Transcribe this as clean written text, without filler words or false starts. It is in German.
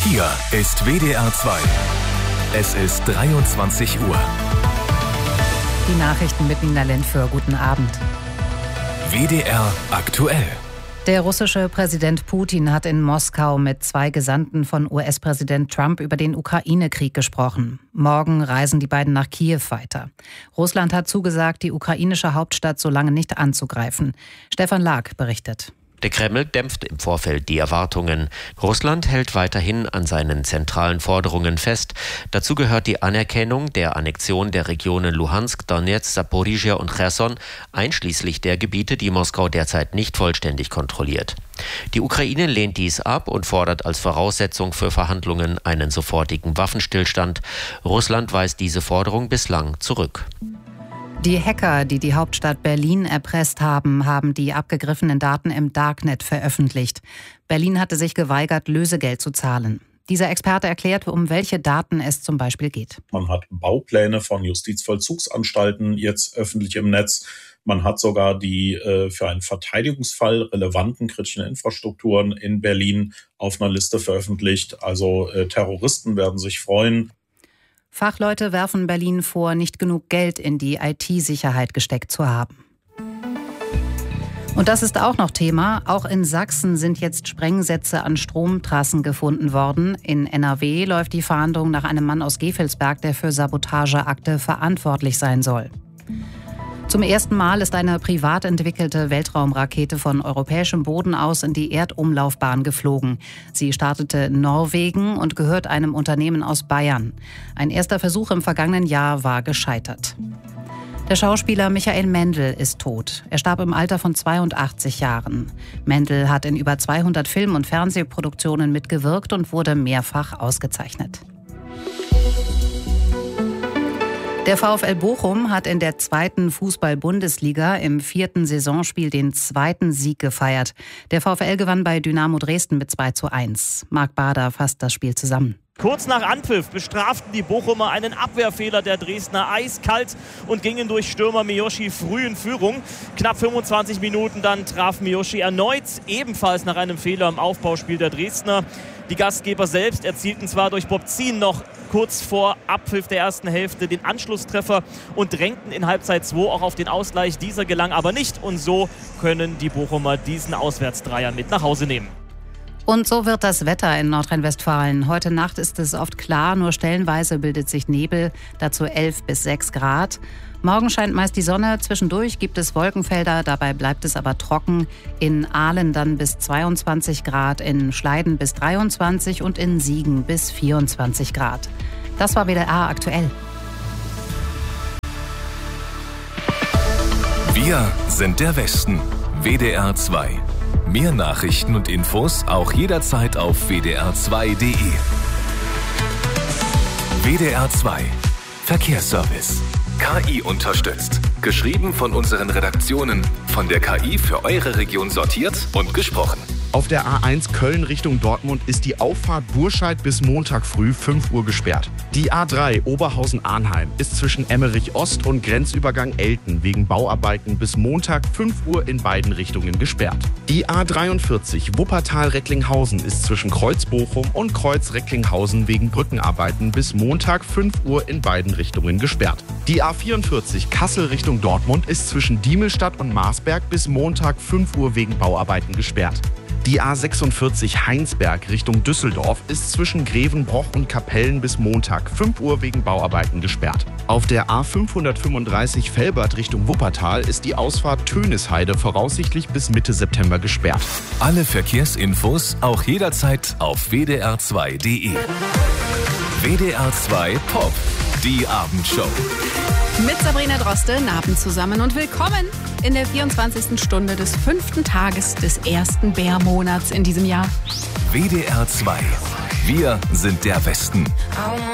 Hier ist WDR 2. Es ist 23 Uhr. Die Nachrichten mit Nina Lentföhr. Guten Abend. WDR aktuell. Der russische Präsident Putin hat in Moskau mit 2 Gesandten von US-Präsident Trump über den Ukraine-Krieg gesprochen. Morgen reisen die beiden nach Kiew weiter. Russland hat zugesagt, die ukrainische Hauptstadt so lange nicht anzugreifen. Stefan Lag berichtet. Der Kreml dämpft im Vorfeld die Erwartungen. Russland hält weiterhin an seinen zentralen Forderungen fest. Dazu gehört die Anerkennung der Annexion der Regionen Luhansk, Donetsk, Saporizhia und Cherson, einschließlich der Gebiete, die Moskau derzeit nicht vollständig kontrolliert. Die Ukraine lehnt dies ab und fordert als Voraussetzung für Verhandlungen einen sofortigen Waffenstillstand. Russland weist diese Forderung bislang zurück. Die Hacker, die die Hauptstadt Berlin erpresst haben, haben die abgegriffenen Daten im Darknet veröffentlicht. Berlin hatte sich geweigert, Lösegeld zu zahlen. Dieser Experte erklärt, um welche Daten es zum Beispiel geht. Man hat Baupläne von Justizvollzugsanstalten jetzt öffentlich im Netz. Man hat sogar die für einen Verteidigungsfall relevanten kritischen Infrastrukturen in Berlin auf einer Liste veröffentlicht. Also Terroristen werden sich freuen. Fachleute werfen Berlin vor, nicht genug Geld in die IT-Sicherheit gesteckt zu haben. Und das ist auch noch Thema. Auch in Sachsen sind jetzt Sprengsätze an Stromtrassen gefunden worden. In NRW läuft die Fahndung nach einem Mann aus Gevelsberg, der für Sabotageakte verantwortlich sein soll. Zum ersten Mal ist eine privat entwickelte Weltraumrakete von europäischem Boden aus in die Erdumlaufbahn geflogen. Sie startete in Norwegen und gehört einem Unternehmen aus Bayern. Ein erster Versuch im vergangenen Jahr war gescheitert. Der Schauspieler Michael Mendl ist tot. Er starb im Alter von 82 Jahren. Mendl hat in über 200 Film- und Fernsehproduktionen mitgewirkt und wurde mehrfach ausgezeichnet. Der VfL Bochum hat in der 2. Fußball-Bundesliga im 4. Saisonspiel den 2. Sieg gefeiert. Der VfL gewann bei Dynamo Dresden mit 2:1. Marc Bader fasst das Spiel zusammen. Kurz nach Anpfiff bestraften die Bochumer einen Abwehrfehler der Dresdner eiskalt und gingen durch Stürmer Miyoshi früh in Führung. Knapp 25 Minuten dann traf Miyoshi erneut, ebenfalls nach einem Fehler im Aufbauspiel der Dresdner. Die Gastgeber selbst erzielten zwar durch Bob Zien noch kurz vor Abpfiff der ersten Hälfte den Anschlusstreffer und drängten in Halbzeit 2 auch auf den Ausgleich. Dieser gelang aber nicht und so können die Bochumer diesen Auswärtsdreier mit nach Hause nehmen. Und so wird das Wetter in Nordrhein-Westfalen. Heute Nacht ist es oft klar, nur stellenweise bildet sich Nebel, dazu 11 bis 6 Grad. Morgen scheint meist die Sonne, zwischendurch gibt es Wolkenfelder, dabei bleibt es aber trocken. In Aalen dann bis 22 Grad, in Schleiden bis 23 und in Siegen bis 24 Grad. Das war WDR aktuell. Wir sind der Westen. WDR 2. Mehr Nachrichten und Infos auch jederzeit auf wdr2.de. WDR 2. Verkehrsservice. KI unterstützt. Geschrieben von unseren Redaktionen. Von der KI für eure Region sortiert und gesprochen. Auf der A1 Köln Richtung Dortmund ist die Auffahrt Burscheid bis Montag früh 5 Uhr gesperrt. Die A3 Oberhausen-Arnheim ist zwischen Emmerich Ost und Grenzübergang Elten wegen Bauarbeiten bis Montag 5 Uhr in beiden Richtungen gesperrt. Die A43 Wuppertal-Recklinghausen ist zwischen Kreuz-Bochum und Kreuz-Recklinghausen wegen Brückenarbeiten bis Montag 5 Uhr in beiden Richtungen gesperrt. Die A44 Kassel Richtung Dortmund ist zwischen Diemelstadt und Marsberg bis Montag 5 Uhr wegen Bauarbeiten gesperrt. Die A46 Heinsberg Richtung Düsseldorf ist zwischen Grevenbroich und Kapellen bis Montag 5 Uhr wegen Bauarbeiten gesperrt. Auf der A535 Velbert Richtung Wuppertal ist die Ausfahrt Tönisheide voraussichtlich bis Mitte September gesperrt. Alle Verkehrsinfos auch jederzeit auf wdr2.de. WDR 2 Pop, die Abendshow. Mit Sabrina Droste, Abend zusammen und willkommen in der 24. Stunde des 5. Tages des ersten Bärmonats in diesem Jahr. WDR 2. Wir sind der Westen.